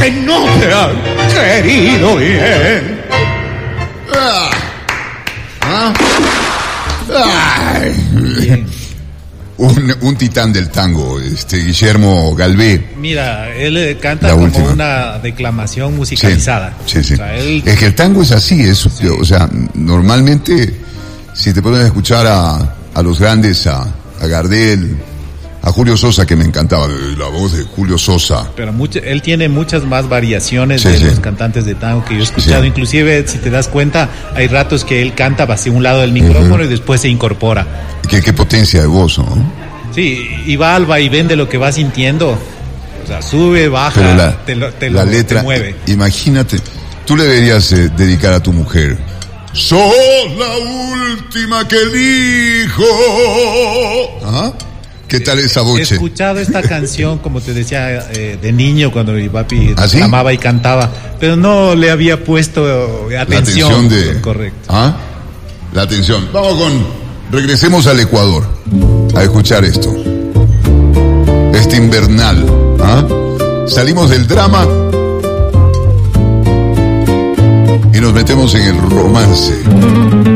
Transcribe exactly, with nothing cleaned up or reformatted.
que no te han querido bien. Ah. ¿Ah? Ay. Un, un titán del tango, este Guillermo Galvé. Mira, él eh, canta La como última. una declamación musicalizada. Sí, sí. O sea, él- Es que el tango es así, es, o sea, normalmente, si te pueden escuchar a, a los grandes, a, a Gardel, a Julio Sosa, que me encantaba, eh, la voz de Julio Sosa. Pero mucho, él tiene muchas más variaciones Sí, de sí. los cantantes de tango que yo he escuchado. Sí. Inclusive, si te das cuenta, hay ratos que él canta hacia un lado del micrófono Ujú. y después se incorpora. Qué, qué potencia de voz, ¿no? Sí, y va al vaivén de lo que va sintiendo. O sea, sube, baja, Pero la, te lo, te la lo- letra, te mueve. imagínate, tú le deberías eh, dedicar a tu mujer. Sos la última que elijo. ¿Ah? ¿Qué tal esa He voce? escuchado esta canción, como te decía, eh, de niño, cuando mi papi ¿Ah, sí? amaba y cantaba, pero no le había puesto La atención. atención de... Correcto. ¿Ah? La atención. Vamos con... Regresemos al Ecuador a escuchar esto. Este invernal. ¿Ah? Salimos del drama y nos metemos en el romance.